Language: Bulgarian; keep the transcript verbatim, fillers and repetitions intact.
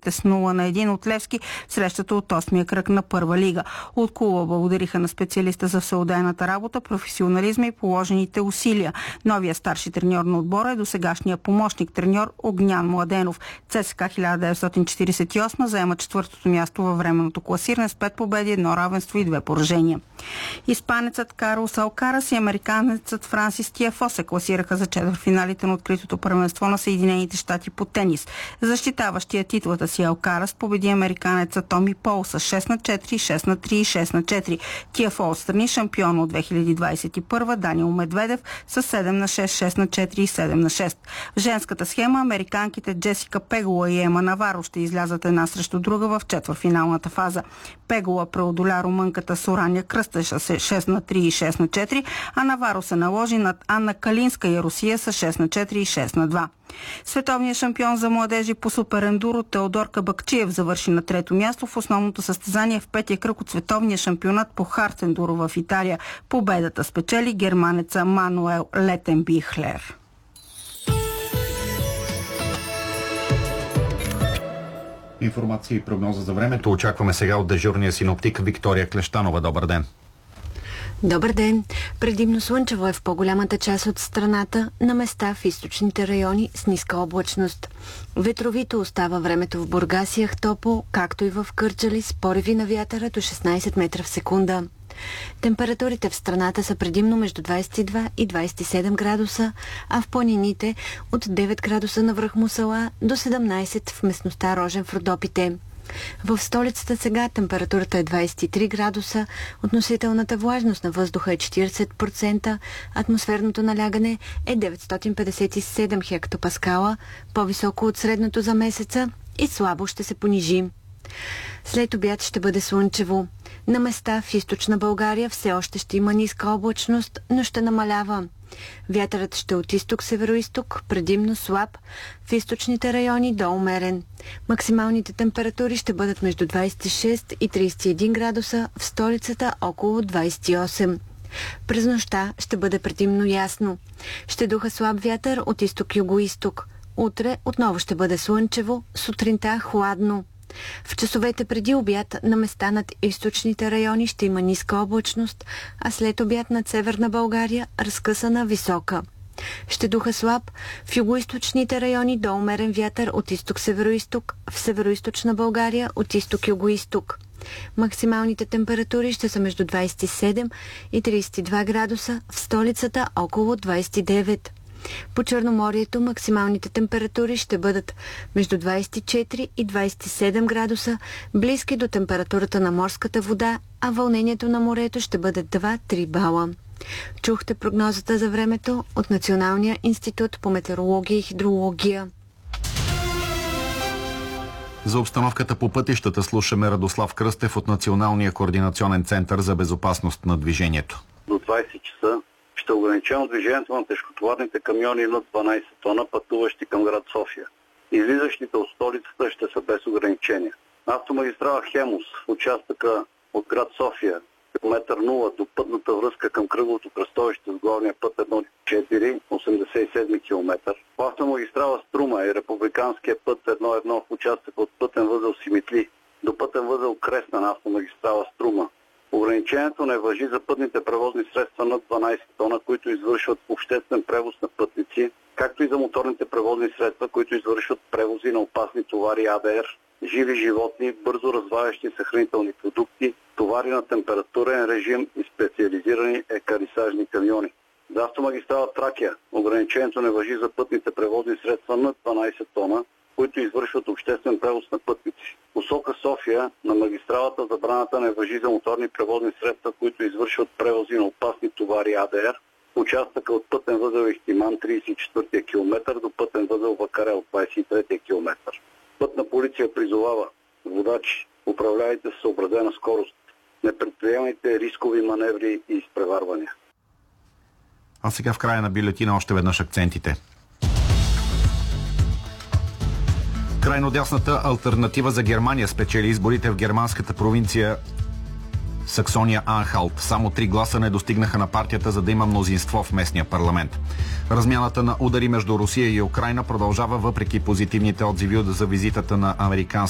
победите с нула на един от Левски в срещата от осмия кръг на първа лига. От клуба благодариха на специалиста за всеотдайната работа, професионализма и положените усилия. Новия старши треньор на отбора е досегашния помощник треньор Огнян Младенов. ЦСКА хиляда деветстотин четиридесет и осма заема четвъртото място във временното класиране с пет победи, едно равенство и две поражения. Испанецът Карлос Алкарас и американецът Франсис Тиафо се класираха за четвъртфиналите на откритото първенство на Съединените щати по тенис. Защитаващия титлата си Алкарас победи американеца Томи Пол с шест на четири, шест на три и шест на четири. Тиафо отстрани шампиона от две хиляди двадесет и първа Даниел Медведев с седем на шест, шест на четири и седем на шест. В женската схема американките Джесика Пегула и Ема Наваро ще излязат една срещу друга в четвъртфиналната фаза. Пегула преодоля румънката Сораня Кръстеша с шест на три и шест на четири, а Наваро се наложи над Анна Калинска и Русия с шест на четири и шест на два. Световният шампион за младежи по суперендуро Теодор Кабакчиев завърши на трето място в основното състезание в петия кръг от световния шампионат по хардендуро в Италия. Победата спечели германеца Мануел Летенбихлер. Информация и прогноза за времето очакваме сега от дежурния синоптик Виктория Клещанова. Добър ден! Добър ден! Предимно слънчево е в по-голямата част от страната, на места в източните райони с ниска облачност. Ветровито остава времето в Бургас и Ахтопол, както и в Кърджали с пориви на вятъра до шестнадесет метра в секунда. Температурите в страната са предимно между двадесет и два и двадесет и седем градуса, а в планините от девет градуса на връх Мусала до седемнадесет в местността Рожен в Родопите. В столицата сега температурата е двадесет и три градуса, относителната влажност на въздуха е четиридесет процента, атмосферното налягане е деветстотин петдесет и седем хектопаскала, по-високо от средното за месеца и слабо ще се понижи. След обяд ще бъде слънчево. На места в източна България все още ще има ниска облачност, но ще намалява. Вятърът ще от изток-североизток, предимно слаб, в източните райони до умерен. Максималните температури ще бъдат между двадесет и шест и тридесет и един градуса, в столицата около двадесет и осем. През нощта ще бъде предимно ясно. Ще духа слаб вятър от изток-юго-исток. Утре отново ще бъде слънчево, сутринта хладно. В часовете преди обяд на места над източните райони ще има ниска облачност, а след обяд над северна България разкъсана висока. Ще духа слаб в югоизточните райони до умерен вятър от изток-североизток, в североизточна България от изток-югоизток. Максималните температури ще са между двадесет и седем и тридесет и два градуса, в столицата около двадесет и девет. По Черноморието максималните температури ще бъдат между двадесет и четири и двадесет и седем градуса, близки до температурата на морската вода, а вълнението на морето ще бъде два-три бала. Чухте прогнозата за времето от Националния институт по метеорология и хидрология. За обстановката по пътищата слушаме Радослав Кръстев от Националния координационен център за безопасност на движението. До двадесет часа ще ограничено движението на тежкотоварните камиони над дванадесет тона, пътуващи към град София. Излизащите от столицата ще са без ограничения. Автомагистрала Хемус в участъка от град София, километър нула до пътната връзка към кръговото кръстовище с главния път едно четири, осемдесет и седми километър. По автомагистрала Струма и републиканския път едно едно в участъка от пътен възел Симитли до пътен възел Кресна на автомагистрала Струма. Ограничението не важи за пътните превозни средства над дванадесет тона, които извършват обществен превоз на пътници, както и за моторните превозни средства, които извършват превози на опасни товари А Д Р, живи животни, бързо развалящи се хранителни продукти, товари на температурен режим и специализирани екарисажни камиони. За автомагистрала Тракия ограничението не важи за пътните превозни средства над дванадесет тона, които извършват обществен превоз на пътници. Посока София на магистралата забраната не важи за моторни превозни средства, които извършват превози на опасни товари А Д Р, участъка от пътен възел Ихтиман тридесет и четвъртия километър до пътен възел Вакарел двадесет и третия километър. Пътна полиция призовава водачи, управлявайте с съобразена скорост, не предприемайте рискови маневри и изпреварвания. А сега в края на бюлетина още веднъж акцентите. Крайнодясната алтернатива за Германия спечели изборите в германската провинция Саксония-Анхалт. Само три гласа не достигнаха на партията, за да има мнозинство в местния парламент. Размяната на удари между Русия и Украйна продължава въпреки позитивните отзиви за визитата на американски